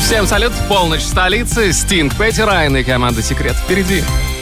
Всем салют, полночь в столице, Стинг, Петти Райан и команда «Секрет» впереди.